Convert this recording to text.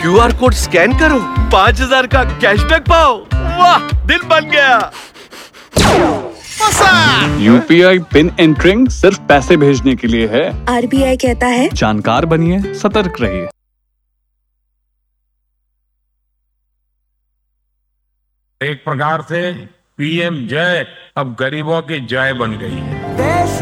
QR code scan करो, 5,000 का cashback पाओ। वाह, दिल बन गया। यूपीआई पिन एंटरिंग सिर्फ पैसे भेजने के लिए है। आरबीआई कहता है जानकार बनिए, सतर्क रहिए। एक प्रकार से पीएम जय अब गरीबों की जय बन गई है।